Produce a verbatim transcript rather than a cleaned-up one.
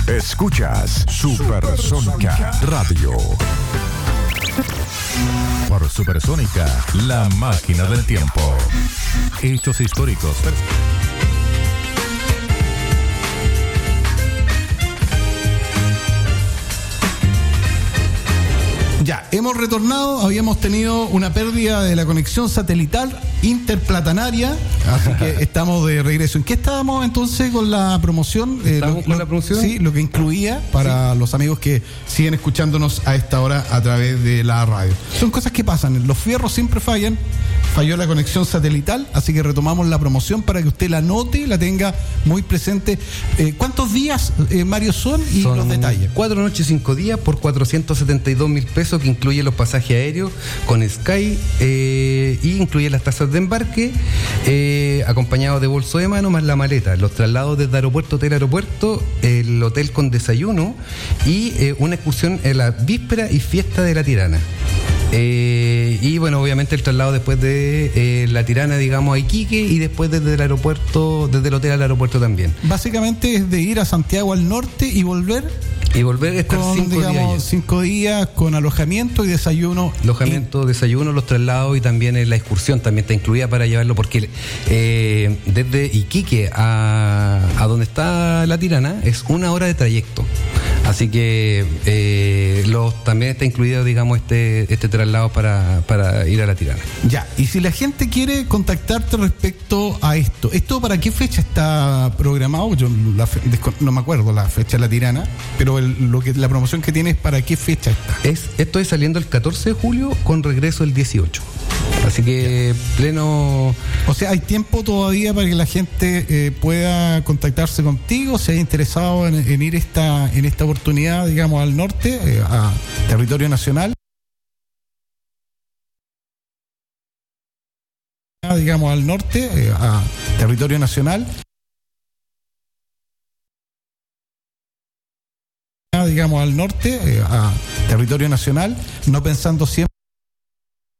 Escuchas Supersónica Radio. Por Supersónica, la máquina del tiempo. Hechos históricos. Ya, hemos retornado, habíamos tenido una pérdida de la conexión satelital interplatanaria, así que estamos de regreso. ¿En qué estábamos entonces con la promoción? ¿Estamos Eh, lo, con lo, la promoción? Sí, lo que incluía para sí. Los amigos que siguen escuchándonos a esta hora a través de la radio. Son cosas que pasan, los fierros siempre fallan, falló la conexión satelital, así que retomamos la promoción para que usted la note, la tenga muy presente. Eh, ¿Cuántos días, eh, Mario, son y son los detalles? Cuatro noches, cinco días por cuatrocientos setenta y dos mil pesos, que incluye los pasajes aéreos con Sky eh, y incluye las tasas de embarque, eh, acompañado de bolso de mano más la maleta, los traslados desde aeropuerto, hotel, aeropuerto, el hotel con desayuno y eh, una excursión en la víspera y fiesta de la Tirana. Eh, y bueno, obviamente el traslado después de eh, la Tirana, digamos, a Iquique, y después desde el aeropuerto, desde el hotel al aeropuerto también. Básicamente es de ir a Santiago al norte y volver. Y volver a estar con, cinco digamos, días. cinco días con alojamiento y desayuno. Alojamiento, y... desayuno, los traslados y también eh, la excursión también está incluida para llevarlo, porque eh, desde Iquique a, a donde está la Tirana es una hora de trayecto. Así que eh, los, también está incluido, digamos, este, este traslado para, para ir a la Tirana. Ya, y si la gente quiere contactarte respecto a esto, ¿esto para qué fecha está programado? Yo la fe, no me acuerdo la fecha de la Tirana, pero el, lo que la promoción que tiene es para qué fecha está. Es, esto es saliendo el catorce de julio con regreso el dieciocho. Así que ya. Pleno... O sea, hay tiempo todavía para que la gente eh, pueda contactarse contigo, se haya interesado en, en ir esta, en esta oportunidad, digamos, al norte, eh, a territorio nacional. digamos, al norte, eh, a territorio nacional. digamos, al norte, eh, a territorio nacional, no pensando siempre